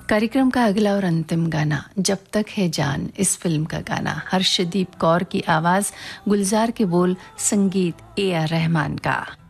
कार्यक्रम का अगला और अंतिम गाना जब तक है जान, इस फिल्म का गाना, हर्षदीप कौर की आवाज, गुलजार के बोल, संगीत AR रहमान का।